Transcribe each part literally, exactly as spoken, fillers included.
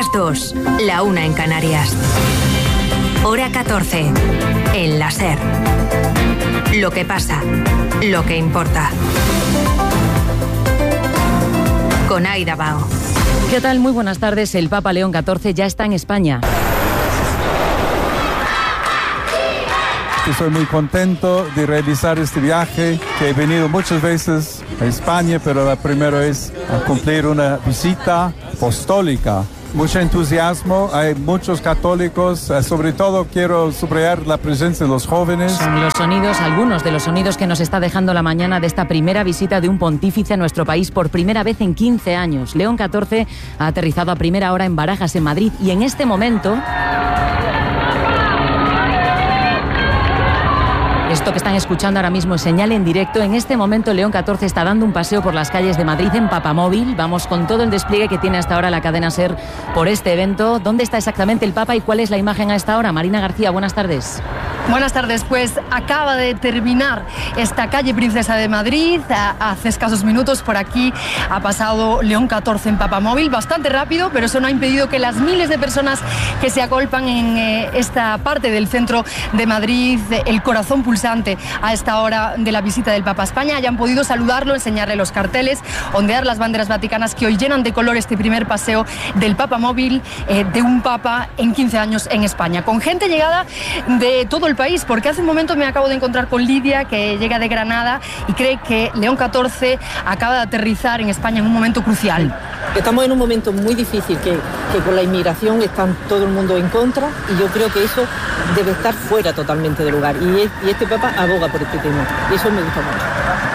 las dos, la una en Canarias. Hora catorce, en la SER. Lo que pasa, lo que importa. Con Aida Bao. ¿Qué tal? Muy buenas tardes. El Papa León catorce ya está en España. Estoy muy contento de realizar este viaje, que he venido muchas veces a España, pero la primera es a cumplir una visita apostólica. Mucho entusiasmo, hay muchos católicos, sobre todo quiero subrayar la presencia de los jóvenes. Son los sonidos, algunos de los sonidos que nos está dejando la mañana de esta primera visita de un pontífice a nuestro país por primera vez en quince años. León catorce ha aterrizado a primera hora en Barajas, en Madrid, y en este momento... Esto que están escuchando ahora mismo es señal en directo. En este momento León catorce está dando un paseo por las calles de Madrid en Papamóvil. Vamos con todo el despliegue que tiene hasta ahora la cadena SER por este evento. ¿Dónde está exactamente el Papa y cuál es la imagen a esta hora? Marina García, buenas tardes. Buenas tardes, pues acaba de terminar esta calle Princesa de Madrid. Hace escasos minutos por aquí ha pasado León catorce en Papamóvil, bastante rápido, pero eso no ha impedido que las miles de personas que se agolpan en eh, esta parte del centro de Madrid, el corazón pulsante a esta hora de la visita del Papa a España, hayan podido saludarlo, enseñarle los carteles, ondear las banderas vaticanas que hoy llenan de color este primer paseo del Papamóvil, eh, de un Papa en quince años en España, con gente llegada de todo el país, porque hace un momento me acabo de encontrar con Lidia, que llega de Granada y cree que León catorce acaba de aterrizar en España en un momento crucial. Estamos en un momento muy difícil, que, que con la inmigración está todo el mundo en contra, y yo creo que eso debe estar fuera totalmente de lugar, y, es, y este Papa aboga por este tema, y eso me gusta mucho.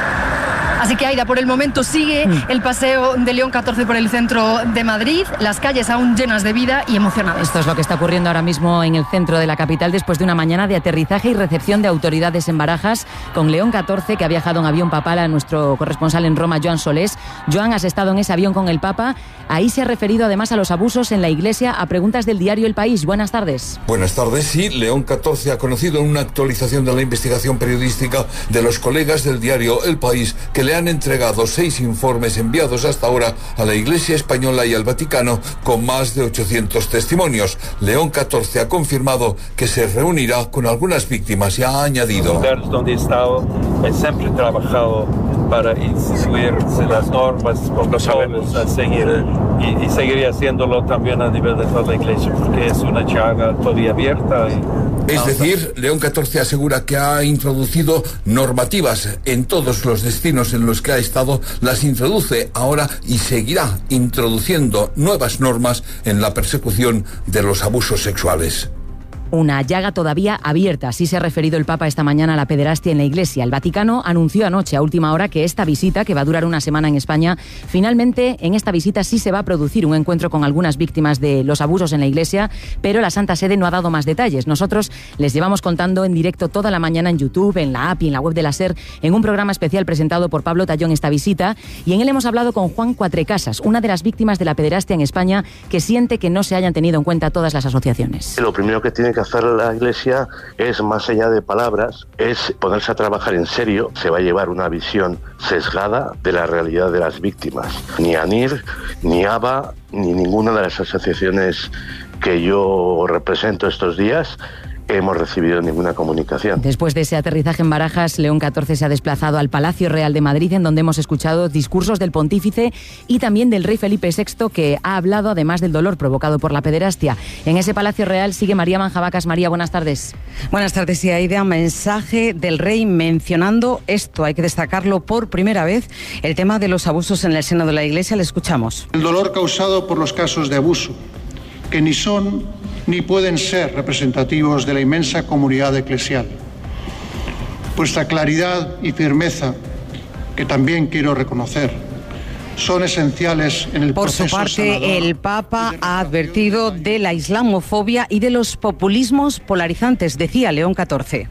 Así que, Aida, por el momento sigue el paseo de León catorce por el centro de Madrid, las calles aún llenas de vida y emocionadas. Esto es lo que está ocurriendo ahora mismo en el centro de la capital después de una mañana de aterrizaje y recepción de autoridades en Barajas con León catorce, que ha viajado en avión papal, a nuestro corresponsal en Roma, Joan Solés. Joan, has estado en ese avión con el Papa. Ahí se ha referido además a los abusos en la Iglesia, a preguntas del diario El País. Buenas tardes. Buenas tardes. Sí, León catorce ha conocido una actualización de la investigación periodística de los colegas del diario El País, que le han entregado seis informes enviados hasta ahora a la Iglesia Española y al Vaticano con más de ochocientos testimonios. León catorce ha confirmado que se reunirá con algunas víctimas y ha añadido: los lugares donde he estado, he siempre trabajado para instituir las normas, protocolos a seguir, y, y seguiré haciéndolo también a nivel de toda la Iglesia, porque es una llaga todavía abierta. Y... Es decir, León catorce asegura que ha introducido normativas en todos los destinos en los que ha estado, las introduce ahora y seguirá introduciendo nuevas normas en la persecución de los abusos sexuales. Una llaga todavía abierta, así se ha referido el Papa esta mañana a la pederastia en la Iglesia. El Vaticano anunció anoche a última hora que esta visita, que va a durar una semana en España, finalmente en esta visita sí se va a producir un encuentro con algunas víctimas de los abusos en la Iglesia, pero la Santa Sede no ha dado más detalles. Nosotros les llevamos contando en directo toda la mañana en YouTube, en la app y en la web de la SER, en un programa especial presentado por Pablo Tallón esta visita, y en él hemos hablado con Juan Cuatrecasas, una de las víctimas de la pederastia en España, que siente que no se hayan tenido en cuenta todas las asociaciones. Lo primero que tiene que hacer la Iglesia es, más allá de palabras, es ponerse a trabajar en serio. Se va a llevar una visión sesgada de la realidad de las víctimas. Ni ANIR, ni ABA, ni ninguna de las asociaciones que yo represento estos días hemos recibido ninguna comunicación. Después de ese aterrizaje en Barajas, León catorce se ha desplazado al Palacio Real de Madrid, en donde hemos escuchado discursos del pontífice y también del rey Felipe sexto, que ha hablado además del dolor provocado por la pederastia. En ese Palacio Real sigue María Manjabacas. María, buenas tardes. Buenas tardes, y Aida. Mensaje del rey mencionando esto, hay que destacarlo por primera vez, el tema de los abusos en el seno de la Iglesia. Le escuchamos. El dolor causado por los casos de abuso, que ni son ni pueden ser representativos de la inmensa comunidad eclesial. Vuestra claridad y firmeza, que también quiero reconocer, son esenciales en el Por proceso su parte, sanador. el Papa ha advertido de la islamofobia y de los populismos polarizantes, decía León catorce.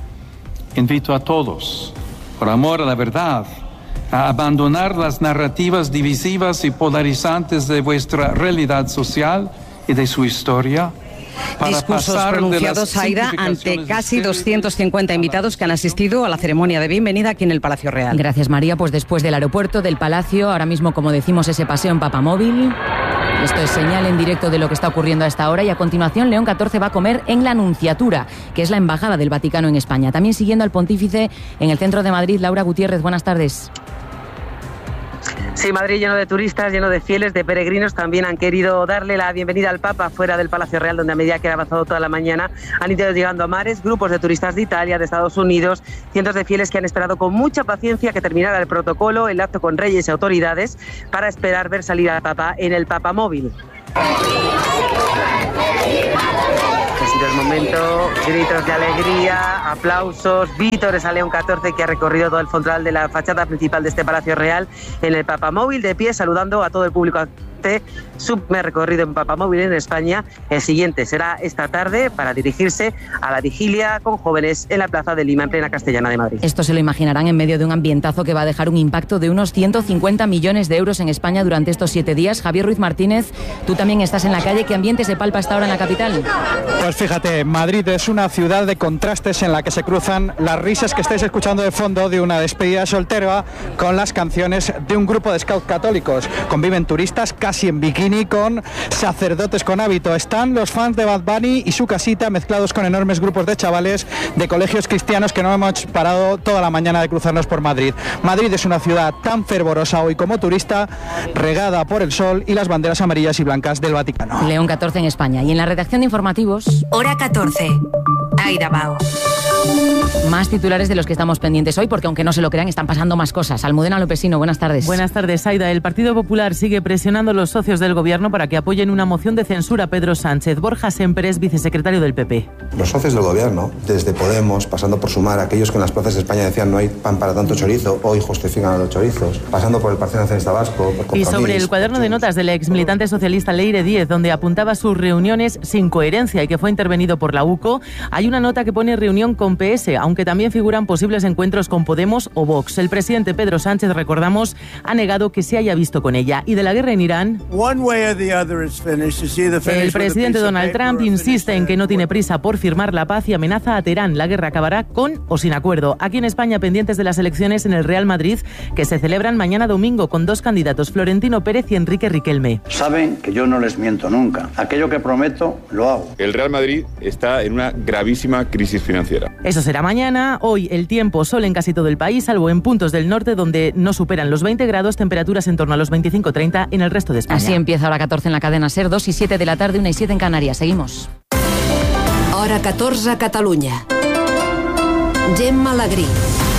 Invito a todos, por amor a la verdad, a abandonar las narrativas divisivas y polarizantes de vuestra realidad social y de su historia. Discursos pronunciados, Aida, ante casi doscientos cincuenta invitados que han asistido a la ceremonia de bienvenida aquí en el Palacio Real. Gracias, María. Pues después del aeropuerto, del Palacio, ahora mismo, como decimos, ese paseo en Papamóvil. Esto es señal en directo de lo que está ocurriendo a esta hora y a continuación León catorce va a comer en la Nunciatura, que es la embajada del Vaticano en España. También siguiendo al pontífice en el centro de Madrid, Laura Gutiérrez, buenas tardes. Sí, Madrid lleno de turistas, lleno de fieles, de peregrinos. También han querido darle la bienvenida al Papa fuera del Palacio Real, donde a medida que ha avanzado toda la mañana han ido llegando a mares, grupos de turistas de Italia, de Estados Unidos, cientos de fieles que han esperado con mucha paciencia que terminara el protocolo, el acto con reyes y autoridades, para esperar ver salir al Papa en el Papamóvil. Ha sido el momento, gritos de alegría, aplausos, vítores a León catorce, que ha recorrido todo el frontal de la fachada principal de este Palacio Real en el Papamóvil, de pie saludando a todo el público. Su recorrido en Papamóvil en España. El siguiente será esta tarde para dirigirse a la vigilia con jóvenes en la Plaza de Lima, en plena Castellana de Madrid. Esto se lo imaginarán en medio de un ambientazo que va a dejar un impacto de unos ciento cincuenta millones de euros en España durante estos siete días. Javier Ruiz Martínez, tú también estás en la calle. ¿Qué ambiente se palpa hasta ahora en la capital? Pues fíjate, Madrid es una ciudad de contrastes en la que se cruzan las risas que estáis escuchando de fondo de una despedida soltera con las canciones de un grupo de scouts católicos. Conviven turistas casi en bikini con sacerdotes con hábito. Están los fans de Bad Bunny y su casita mezclados con enormes grupos de chavales de colegios cristianos que no hemos parado toda la mañana de cruzarnos por Madrid. Madrid es una ciudad tan fervorosa hoy como turista, regada por el sol y las banderas amarillas y blancas del Vaticano. León catorce en España. Y en la redacción de informativos... Hora catorce. Aida Bao. Más titulares de los que estamos pendientes hoy, porque aunque no se lo crean, están pasando más cosas. Almudena Lopesino, buenas tardes. Buenas tardes, Aida. El Partido Popular sigue presionando a los socios del Gobierno para que apoyen una moción de censura a Pedro Sánchez. Borja Semper es vicesecretario del P P. Los socios del Gobierno, desde Podemos, pasando por Sumar, aquellos que en las plazas de España decían no hay pan para tanto chorizo, hoy justifican a los chorizos, pasando por el Partido Nacionalista Vasco, por Y sobre el cuaderno de notas del ex militante socialista Leire Díez, donde apuntaba sus reuniones sin coherencia y que fue intervenido por la U C O, hay una nota que pone reunión con P S, aunque también figuran posibles encuentros con Podemos o Vox. El presidente Pedro Sánchez, recordamos, ha negado que se haya visto con ella. Y de la guerra en Irán, el presidente Donald Trump insiste en que no tiene prisa por firmar la paz y amenaza a Teherán. La guerra acabará con o sin acuerdo. Aquí en España, pendientes de las elecciones en el Real Madrid, que se celebran mañana domingo con dos candidatos, Florentino Pérez y Enrique Riquelme. Saben que yo no les miento nunca. Aquello que prometo, lo hago. El Real Madrid está en una gravísima crisis financiera. Eso será mañana. Hoy el tiempo, sol en casi todo el país, salvo en puntos del norte donde no superan los veinte grados, temperaturas en torno a los veinticinco treinta en el resto de España. Así empieza Hora catorce en la cadena SER, dos y siete de la tarde, una y siete en Canarias. Seguimos. Hora catorze a Catalunya. Gemma Lagrí.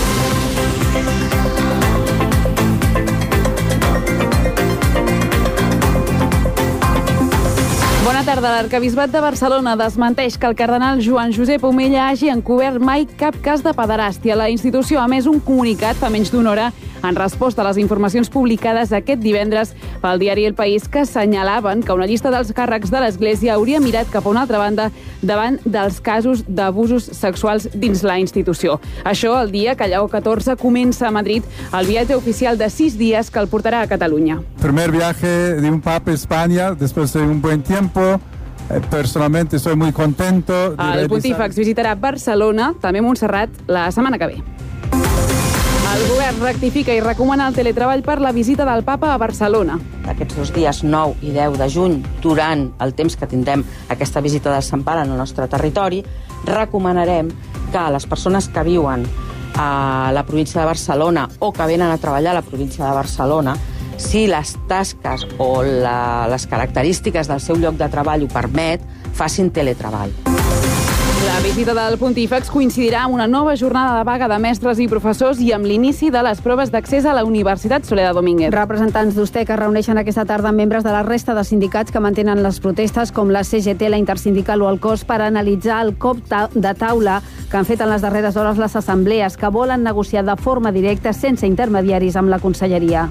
Bona tarda. L'Arquebisbat de Barcelona desmenteix que el cardenal Joan Josep Omella hagi encobert mai cap cas de pederàstia. La institució ha emès un comunicat fa menys d'una hora en resposta a les informacions publicades aquest divendres pel diari El País, que assenyalaven que una llista dels càrrecs de l'Església hauria mirat cap a una altra banda davant dels casos d'abusos sexuals dins la institució. Això el dia que Lleó catorze comença a Madrid el viatge oficial de sis dies que el portarà a Catalunya. Primer viaje de un papa a España después de un buen tiempo. Personalmente estoy muy contento. El pontífex visitarà Barcelona, també Montserrat, la setmana que ve. El govern rectifica i recomana el teletreball per la visita del papa a Barcelona. Aquests dos dies, nou i deu de juny, durant el temps que tindrem aquesta visita de Sant Pare en el nostre territori, recomanarem que les persones que viuen a la província de Barcelona o que venen a treballar a la província de Barcelona, si les tasques o la, les característiques del seu lloc de treball ho permet, facin teletreball. La visita del pontífex coincidirà amb una nova jornada de vaga de mestres i professors i amb l'inici de les proves d'accés a la Universitat Soledad Domínguez. Representants d'Usté que reuneixen aquesta tarda amb membres de la resta de sindicats que mantenen les protestes, com la C G T, la Intersindical o el C O S, per analitzar el cop de taula que han fet en les darreres hores les assemblees, que volen negociar de forma directa, sense intermediaris, amb la conselleria.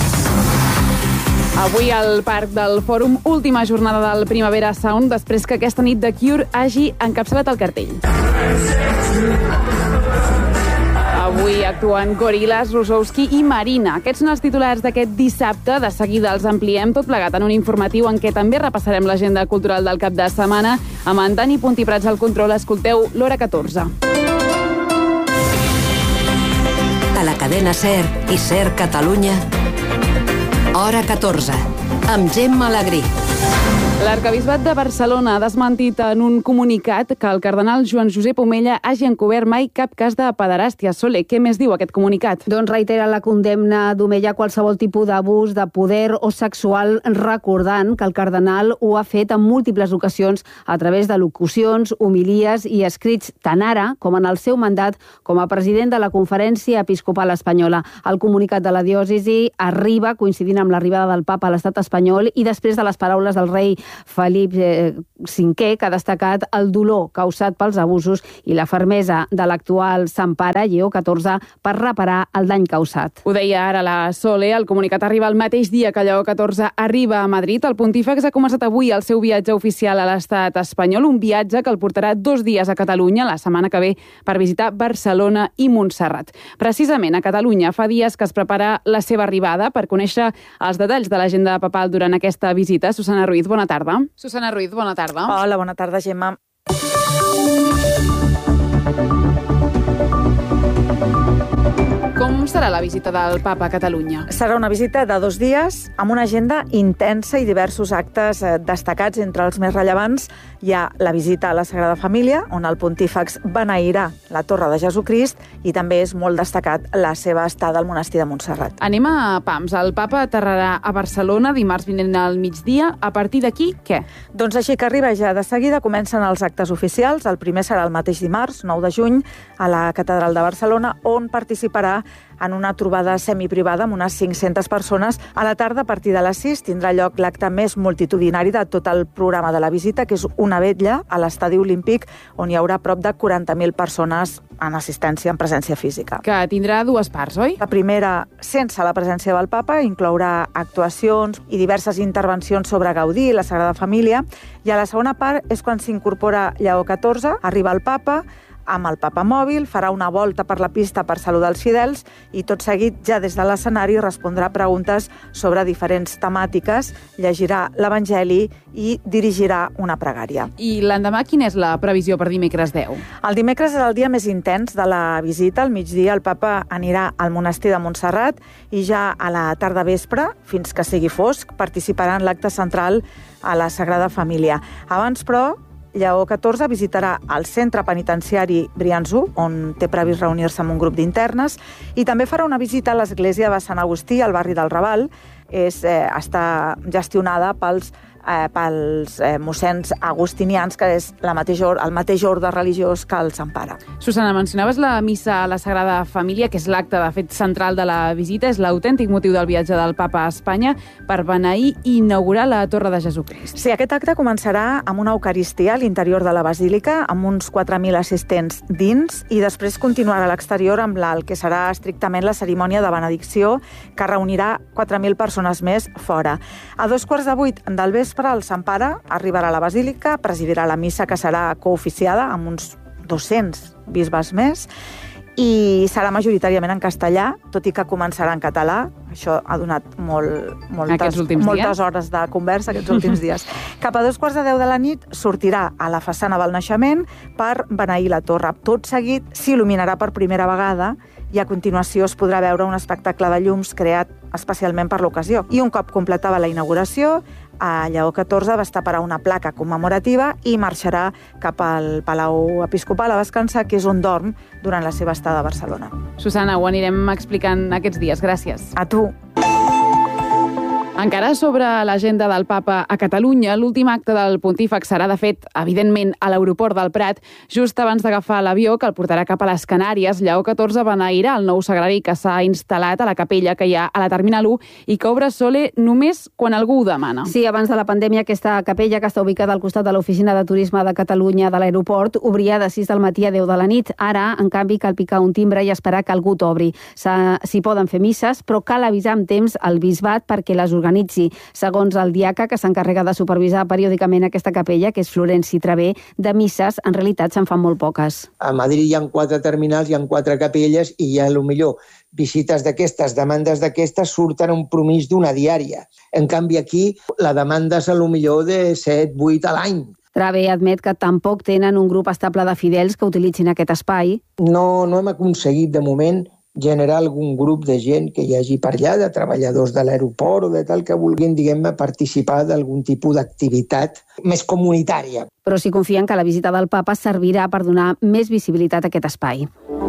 Avui al Parc del Fòrum, última jornada del Primavera Sound, després que aquesta nit The Cure hagi encapçalat el cartell. Avui actuen Gorillaz, Rusowski i Marina. Aquests són els titulars d'aquest dissabte. De seguida els ampliem tot plegat en un informatiu en què també repassarem l'agenda cultural del cap de setmana. Amb en Dani Puntiprats al control, escolteu l'Hora catorze. A la cadena SER i SER Catalunya, Hora catorze. amb Gemma Alegrí. L'arquebisbat de Barcelona ha desmentit en un comunicat que el cardenal Joan Josep Omella hagi encobert mai cap cas de pederàstia. Sole, què més diu aquest comunicat? Doncs reitera la condemna d'Omella a qualsevol tipus d'abús de poder o sexual, recordant que el cardenal ho ha fet en múltiples ocasions a través de locucions, homilies i escrits, tant ara com en el seu mandat com a president de la Conferència Episcopal Espanyola. El comunicat de la diòcesi arriba coincidint amb l'arribada del papa a l'estat espanyol i després de les paraules del rei Felip cinquè, que ha destacat el dolor causat pels abusos i la fermesa de l'actual Sant Pare, Lleó catorze, per reparar el dany causat. Ho deia ara la Sole, el comunicat arriba el mateix dia que Lleó catorze arriba a Madrid. El pontífex ha començat avui el seu viatge oficial a l'estat espanyol, un viatge que el portarà dos dies a Catalunya, la setmana que ve, per visitar Barcelona i Montserrat. Precisament a Catalunya fa dies que es prepara la seva arribada. Per conèixer els detalls de l'agenda papal durant aquesta visita, Susana Ruiz, bona tarda. Susana Ruiz, bona tarda. Hola, bona tarda, Gemma. Com serà la visita del papa a Catalunya? Serà una visita de dos dies amb una agenda intensa i diversos actes destacats. Entre els més rellevants hi ha la visita a la Sagrada Família, on el pontífex beneirà la Torre de Jesucrist, i també és molt destacat la seva estada al monestir de Montserrat. Anem a pams. El papa aterrarà a Barcelona dimarts vinent al migdia. A partir d'aquí, què? Doncs així que arriba ja de seguida, comencen els actes oficials. El primer serà el mateix dimarts, nou de juny, a la Catedral de Barcelona, on participarà en una trobada semiprivada amb unes cinc-centes persones. A la tarda, a partir de les sis, tindrà lloc l'acte més multitudinari de tot el programa de la visita, que és una vetlla a l'Estadi Olímpic, on hi haurà prop de quaranta mil persones en assistència, en presència física. Que tindrà dues parts, oi? La primera, sense la presència del papa, inclourà actuacions i diverses intervencions sobre Gaudí i la Sagrada Família, i a la segona part és quan s'incorpora Lleó catorze, arriba el papa, amb el papa mòbil, farà una volta per la pista per saludar els fidels i tot seguit, ja des de l'escenari, respondrà preguntes sobre diferents temàtiques, llegirà l'Evangeli i dirigirà una pregària. I l'endemà, quina és la previsió per dimecres deu? El dimecres és el dia més intens de la visita. Al migdia el papa anirà al monestir de Montserrat i ja a la tarda vespre, fins que sigui fosc, participarà en l'acte central a la Sagrada Família. Abans, però, Lleó catorze visitarà el centre penitenciari Briançó, on té previst reunir-se amb un grup d'internes, i també farà una visita a l'església de Sant Agustí, al barri del Raval. És, eh, està gestionada pels eh, pels eh, mossens agustinians, que és la mateix or, el mateix orde religiós que el Sant Pare. Susana, mencionaves la missa a la Sagrada Família, que és l'acte, de fet, central de la visita, és l'autèntic motiu del viatge del papa a Espanya per beneir i inaugurar la Torre de Jesucrist. Sí, aquest acte començarà amb una eucaristia a l'interior de la basílica, amb uns quatre mil assistents dins, i després continuarà a l'exterior amb la, el que serà estrictament la cerimònia de benedicció, que reunirà quatre mil persones més fora. A dos quarts de vuit del vespre, el Sant Pare arribarà a la basílica, presidirà la missa, que serà cooficiada amb uns dos-cents bisbes més, i serà majoritàriament en castellà, tot i que començarà en català. Això ha donat molt, moltes, moltes hores de conversa aquests últims dies. Cap a dos quarts de deu de la nit sortirà a la façana del naixement per beneir la torre. Tot seguit s'il·luminarà per primera vegada i a continuació es podrà veure un espectacle de llums creat especialment per l'ocasió. I un cop completava la inauguració, a Lleó catorze va estaparar una placa commemorativa i marxarà cap al Palau Episcopal a descansar, que és on dorm durant la seva estada a Barcelona. Susana, ho anirem explicant aquests dies. Gràcies. A tu. Encara sobre l'agenda del papa a Catalunya, l'últim acte del pontífex serà, de fet, evidentment, a l'aeroport del Prat, just abans d'agafar l'avió que el portarà cap a les Canàries. Lleó catorze beneirà el nou sagrari que s'ha instal·lat a la capella que hi ha a la Terminal u i que obre, Sole, només quan algú ho demana. Sí, abans de la pandèmia, aquesta capella, que està ubicada al costat de l'Oficina de Turisme de Catalunya de l'aeroport, obria de sis del matí a deu de la nit. Ara, en canvi, cal picar un timbre i esperar que algú t'obri. S'hi poden fer misses, però cal avisar amb temps al bisbat perquè les organitzi. Segons el diaca que s'encarrega de supervisar periòdicament aquesta capella, que és Florenci Travé, de misses en realitat se'n fan molt poques. A Madrid hi ha quatre terminals, hi ha quatre capelles i hi ha, potser, visites d'aquestes, demandes d'aquestes, surten un promís d'una diària. En canvi, aquí la demanda és, potser, de set, vuit a l'any. Travé admet que tampoc tenen un grup estable de fidels que utilitzin aquest espai. No, no hem aconseguit, de moment, generar algun grup de gent que hi hagi per allà, de treballadors de l'aeroport o de tal, que vulguin, diguem-ne, participar d'algun tipus d'activitat més comunitària. Però sí confien que la visita del papa servirà per donar més visibilitat a aquest espai.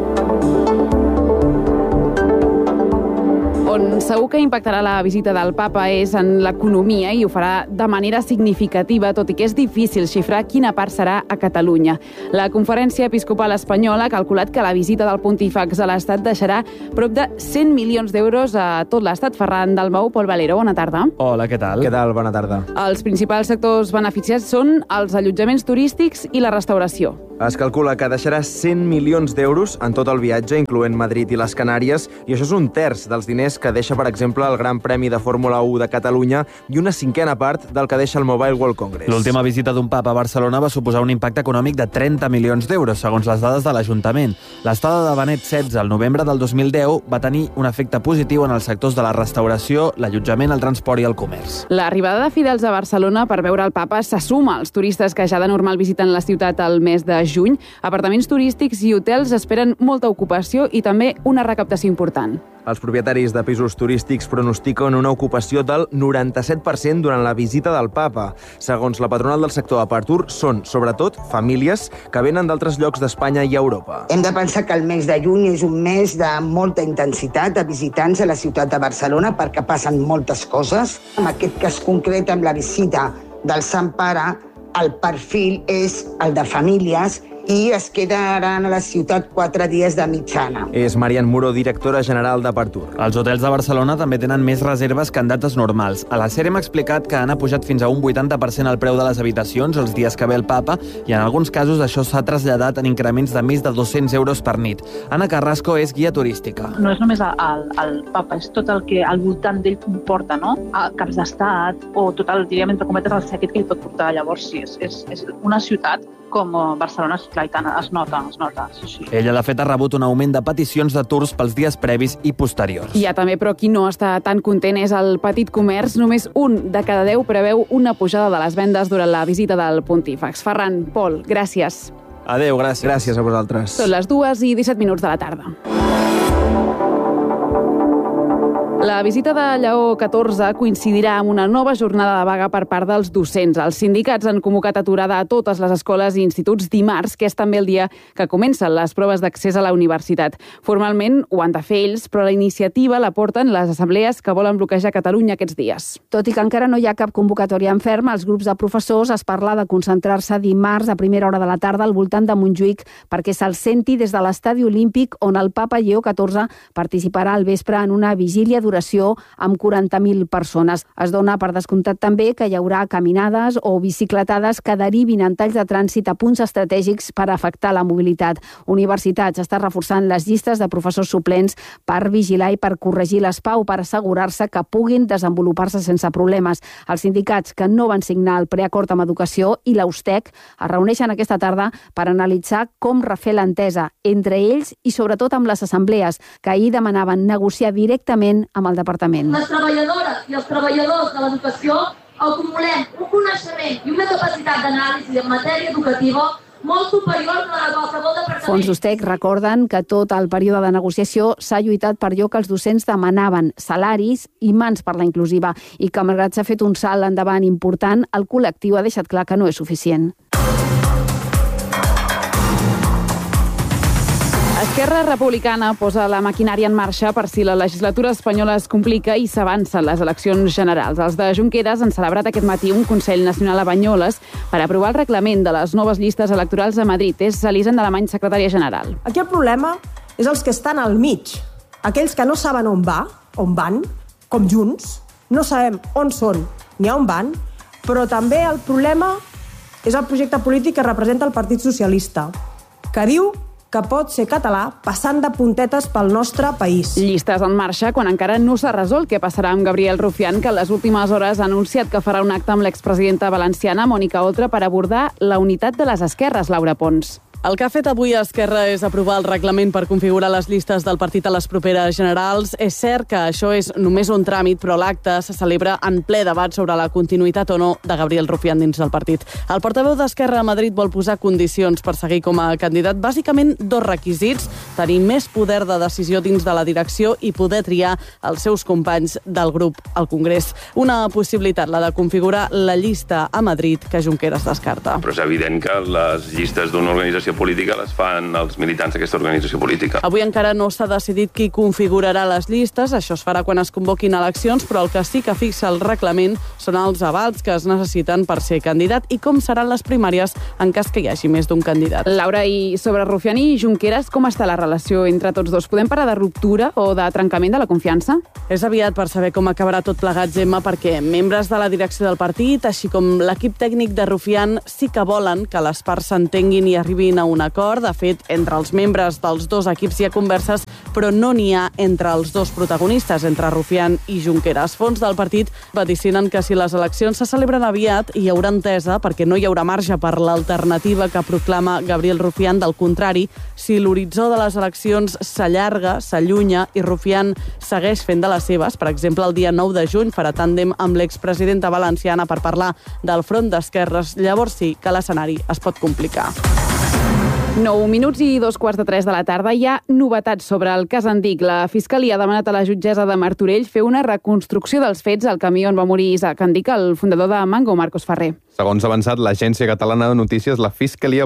On segur que impactarà la visita del papa és en l'economia i ho farà de manera significativa, tot i que és difícil xifrar quina part serà a Catalunya. La Conferència Episcopal Espanyola ha calculat que la visita del pontífex a l'Estat deixarà prop de cent milions d'euros a tot l'Estat. Ferran Dalmau, Pol Valero, bona tarda. Hola, què tal? Què tal? Bona tarda. Els principals sectors beneficiats són els allotjaments turístics i la restauració. Es calcula que deixarà cent milions d'euros en tot el viatge, incloent Madrid i les Canàries, i això és un terç dels diners que deixa, per exemple, el Gran Premi de Fórmula u de Catalunya i una cinquena part del que deixa el Mobile World Congress. L'última visita d'un papa a Barcelona va suposar un impacte econòmic de trenta milions d'euros, segons les dades de l'Ajuntament. L'estada de Benet setze al novembre del dos mil deu va tenir un efecte positiu en els sectors de la restauració, l'allotjament, el transport i el comerç. L'arribada de fidels a Barcelona per veure el papa se suma als turistes que ja de normal visiten la ciutat al mes de juny. Apartaments turístics i hotels esperen molta ocupació i també una recaptació important. Els propietaris de pisos turístics pronostiquen una ocupació del noranta-set per cent durant la visita del papa. Segons la patronal del sector Apartur, són, sobretot, famílies que venen d'altres llocs d'Espanya i Europa. Hem de pensar que el mes de juny és un mes de molta intensitat de visitants a la ciutat de Barcelona perquè passen moltes coses. En aquest cas concret, amb la visita del Sant Pare, el perfil és el de famílies i es quedaran a la ciutat quatre dies de mitjana. És Marian Muro, directora general d'Apartur. Els hotels de Barcelona també tenen més reserves que en dates normals. A la sèrie hem explicat que han pujat fins a un vuitanta per cent el preu de les habitacions els dies que ve el papa i en alguns casos això s'ha traslladat en increments de més de dos-cents euros per nit. Anna Carrasco és guia turística. No és només el, el papa, és tot el que al voltant d'ell comporta, no? Caps d'estat o tot el, diríem, entre cometes, el seguit que ell pot portar. Llavors, sí, és, és, és una ciutat com Barcelona, clar, i tant, es nota, es nota, sí, sí. Ella, de fet, ha rebut un augment de peticions de tours pels dies previs i posteriors. Hi ha també, però qui no està tan content és el petit comerç. Només un de cada deu preveu una pujada de les vendes durant la visita del pontífex. Ferran, Pol, gràcies. Adéu, gràcies. Gràcies a vosaltres. Són les dues i disset minuts de la tarda. La visita de Lleó catorze coincidirà amb una nova jornada de vaga per part dels docents. Els sindicats han convocat aturada a totes les escoles i instituts dimarts, que és també el dia que comencen les proves d'accés a la universitat. Formalment ho han de fer ells, però la iniciativa la porten les assemblees que volen bloquejar Catalunya aquests dies. Tot i que encara no hi ha cap convocatòria en ferm, els grups de professors es parla de concentrar-se dimarts a primera hora de la tarda al voltant de Montjuïc perquè se'l senti des de l'estadi olímpic on el papa Lleó catorze participarà al vespre en una vigília d'oració amb quaranta mil persones. Es dona per descomptat també que hi haurà caminades o bicicletades que derivin en talls de trànsit a punts estratègics per afectar la mobilitat. Universitats està reforçant les llistes de professors suplents per vigilar i per corregir les pau, per assegurar-se que puguin desenvolupar-se sense problemes. Els sindicats que no van signar el preacord amb educació i l'Austec es reuneixen aquesta tarda per analitzar com refer l'entesa entre ells i sobretot amb les assemblees que ahir demanaven negociar directament amb el departament. Les treballadores i els treballadors de l'educació acumulem un coneixement i una capacitat d'anàlisi en matèria educativa molt superior a la de qualsevol departament. Fons Ustec recorden que tot el període de negociació s'ha lluitat per allò que els docents demanaven, salaris i mans per la inclusiva, i que malgrat s'ha fet un salt endavant important, el col·lectiu ha deixat clar que no és suficient. Esquerra Republicana posa la maquinària en marxa per si la legislatura espanyola es complica i s'avancen les eleccions generals. Els de Junqueras han celebrat aquest matí un Consell Nacional a Banyoles per aprovar el reglament de les noves llistes electorals a Madrid. És Elisenda Alemany, secretària general. Aquí el problema és els que estan al mig, aquells que no saben on va, on van, com Junts, no sabem on són ni on van, però també el problema és el projecte polític que representa el Partit Socialista, que diu que pot ser català passant de puntetes pel nostre país. Llistes en marxa quan encara no s'ha resolt què passarà amb Gabriel Rufián, que en les últimes hores ha anunciat que farà un acte amb l'expresidenta valenciana Mònica Oltra per abordar la unitat de les esquerres, Laura Pons. El que ha fet avui Esquerra és aprovar el reglament per configurar les llistes del partit a les properes generals. És cert que això és només un tràmit, però l'acte se celebra en ple debat sobre la continuïtat o no de Gabriel Rufián dins del partit. El portaveu d'Esquerra a Madrid vol posar condicions per seguir com a candidat. Bàsicament, dos requisits: tenir més poder de decisió dins de la direcció i poder triar els seus companys del grup al Congrés. Una possibilitat, la de configurar la llista a Madrid, que Junqueras descarta. Però és evident que les llistes d'una organització política les fan els militants d'aquesta organització política. Avui encara no s'ha decidit qui configurarà les llistes, això es farà quan es convoquin eleccions, però el que sí que fixa el reglament són els avals que es necessiten per ser candidat i com seran les primàries en cas que hi hagi més d'un candidat. Laura, i sobre Rufián i Junqueras, com està la relació entre tots dos? Podem parlar de ruptura o de trencament de la confiança? És aviat per saber com acabarà tot plegat, Gemma, perquè membres de la direcció del partit, així com l'equip tècnic de Rufián, sí que volen que les parts s'entenguin i arribin a un acord. De fet, entre els membres dels dos equips hi ha converses, però no n'hi ha entre els dos protagonistes, entre Rufián i Junqueras. Fons del partit vaticinen que si les eleccions se celebren aviat hi haurà entesa perquè no hi haurà marge per l'alternativa que proclama Gabriel Rufián. Del contrari, si l'horitzó de les eleccions s'allarga, s'allunya i Rufián segueix fent de les seves, per exemple, el dia nou de juny farà tàndem amb l'expresidenta valenciana per parlar del front d'esquerres, llavors sí que l'escenari es pot complicar. nou minuts i dos quarts de tres de la tarda. Hi ha novetats sobre el cas Andic. La Fiscalia ha demanat a la jutgessa de Martorell fer una reconstrucció dels fets al camió on va morir Isaac Andic, el fundador de Mango, Marcos Ferrer. Segons ha avançat l'Agència Catalana de Notícies, la Fiscalia